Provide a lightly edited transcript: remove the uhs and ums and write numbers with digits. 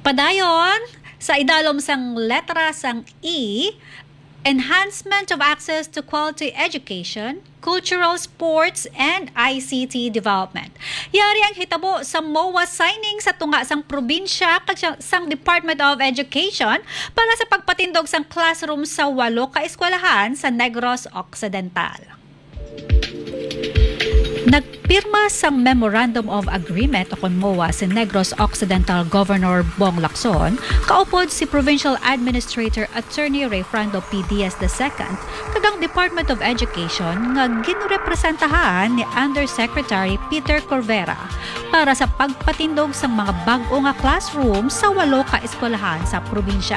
Padayon, sa idalom sang letra sang E, enhancement of access to quality education, cultural, sports, and ICT development. Yari ang hitabo sa MOA signing sa tunga sang probinsya kag sang Department of Education para sa pagpatindog sang classroom sa 8 ka eskwelahan sa Negros Occidental. Nagpirma sang Memorandum of Agreement o MOA si Negros Occidental Governor Bong Lacson, kaupod si Provincial Administrator Attorney Rayfrando P. Diaz II, kagang Department of Education nga ginurepresentahan ni Undersecretary Peter Corvera para sa pagpatindog sang mga bag-o nga classroom sa 8 ka eskwelahan sa probinsya.